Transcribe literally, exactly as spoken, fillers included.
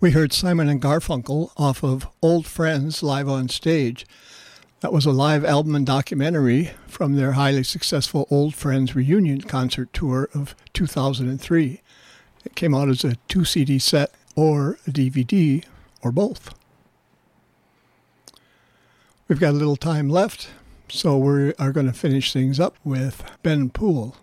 We heard Simon and Garfunkel off of Old Friends Live on Stage. That was a live album and documentary from their highly successful Old Friends reunion concert tour of two thousand three. It came out as a two C D set or a D V D or both. We've got a little time left, so we are going to finish things up with Ben Poole.